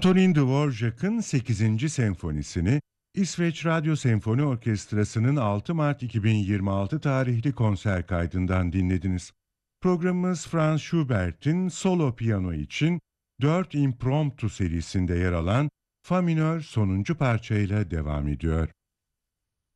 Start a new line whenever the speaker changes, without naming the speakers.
Antonin Dvorak'ın 8. senfonisini İsveç Radyo Senfoni Orkestrası'nın 6 Mart 2026 tarihli konser kaydından dinlediniz. Programımız Franz Schubert'in solo piyano için 4 Impromptu serisinde yer alan Fa minör sonuncu parçayla devam ediyor.